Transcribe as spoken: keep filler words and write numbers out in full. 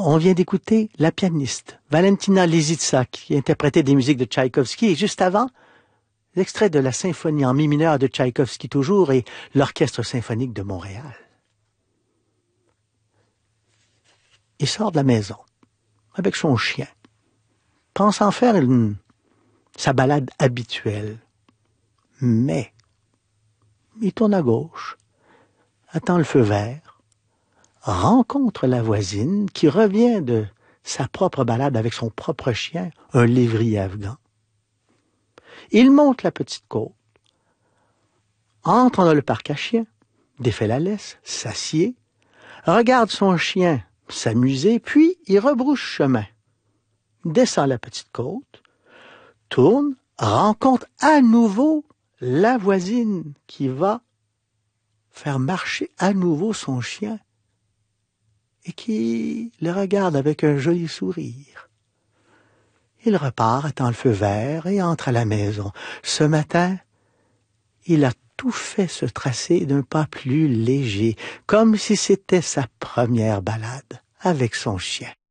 On vient d'écouter la pianiste Valentina Lisitsa qui interprétait des musiques de Tchaïkovski et juste avant, l'extrait de la symphonie en mi mineur de Tchaïkovski toujours et l'Orchestre symphonique de Montréal. Il sort de la maison avec son chien, pensant faire une, sa balade habituelle. Mais il tourne à gauche, attend le feu vert, rencontre la voisine qui revient de sa propre balade avec son propre chien, un lévrier afghan. Il monte la petite côte, entre dans le parc à chiens, défait la laisse, s'assied, regarde son chien s'amuser, puis il rebrousse chemin, descend la petite côte, tourne, rencontre à nouveau la voisine qui va faire marcher à nouveau son chien et qui le regarde avec un joli sourire. Il repart, attend le feu vert et entre à la maison. Ce matin, il a tout fait se tracer d'un pas plus léger, comme si c'était sa première balade avec son chien.